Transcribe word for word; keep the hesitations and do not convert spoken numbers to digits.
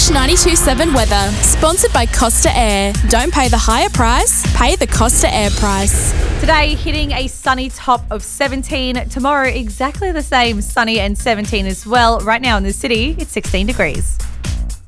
Fresh ninety-two point seven weather. Sponsored by Costa Air. Don't pay the higher price, pay the Costa Air price. Today, hitting a sunny top of seventeen. Tomorrow, exactly the same, sunny and seventeen as well. Right now in the city, it's sixteen degrees.